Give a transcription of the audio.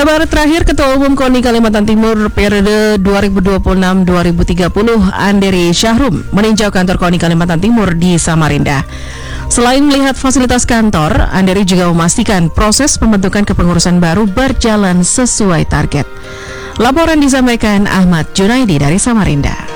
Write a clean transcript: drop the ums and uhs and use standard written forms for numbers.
Kabar terakhir, Ketua Umum KONI Kalimantan Timur periode 2026-2030 Anderi Syahrum meninjau kantor KONI Kalimantan Timur di Samarinda. Selain melihat fasilitas kantor, Anderi juga memastikan proses pembentukan kepengurusan baru berjalan sesuai target. Laporan disampaikan Ahmad Junaidi dari Samarinda.